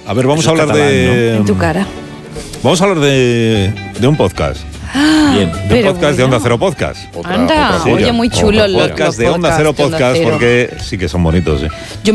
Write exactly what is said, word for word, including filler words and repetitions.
A ver, vamos Eso a es hablar catalán, de... En tu cara. Vamos a hablar de, de un podcast. Bien. De un Pero podcast de bueno. Onda Cero Podcast. Otra- Anda, otra oye, joya. muy Otro chulo los, podcast los de Onda podcasts Cero de Onda Podcast Cero. porque sí que son bonitos, ¿eh? Yo